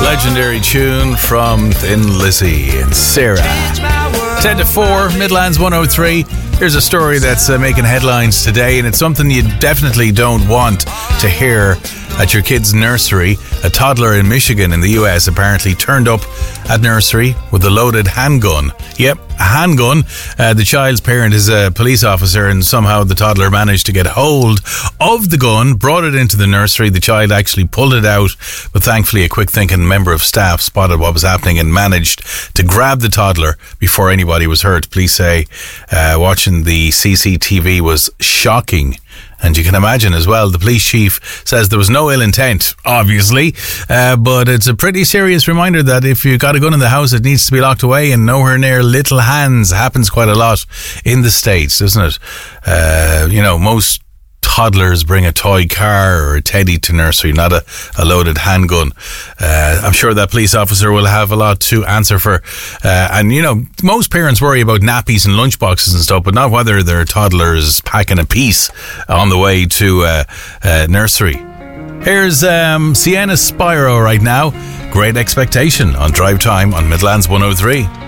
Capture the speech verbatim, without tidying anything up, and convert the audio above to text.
legendary tune from Thin Lizzy and Sarah. ten to four, Midlands one oh three. Here's a story that's uh, making headlines today, and it's something you definitely don't want to hear at your kid's nursery. A toddler in Michigan in the U S apparently turned up at nursery with a loaded handgun. Yep, a handgun. Uh, the child's parent is a police officer, and somehow the toddler managed to get hold of the gun, brought it into the nursery. The child actually pulled it out, but thankfully a quick-thinking member of staff spotted what was happening and managed to grab the toddler before anybody was hurt. Police say uh, watching the C C T V was shocking. And you can imagine as well, the police chief says there was no ill intent, obviously, uh, but it's a pretty serious reminder that if you've got a gun in the house, it needs to be locked away and nowhere near little hands. Happens quite a lot in the States, doesn't it? Uh, you know, most toddlers bring a toy car or a teddy to nursery, not a, a loaded handgun. Uh, I'm sure that police officer will have a lot to answer for. Uh, and, you know, most parents worry about nappies and lunchboxes and stuff, but not whether their toddler is packing a piece on the way to uh, uh, nursery. Here's um, Sienna Spyro right now. Great Expectation on Drive Time on Midlands one oh three.